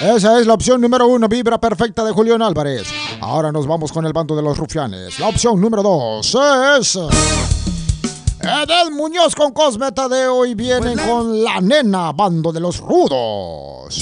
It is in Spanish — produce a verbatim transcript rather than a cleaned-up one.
Esa es la opción número uno, Vibra Perfecta de Julián Álvarez. Ahora nos vamos con el bando de los rufianes. La opción número dos es Edel Muñoz con Cosme Tadeo y vienen con La Nena, bando de los rudos.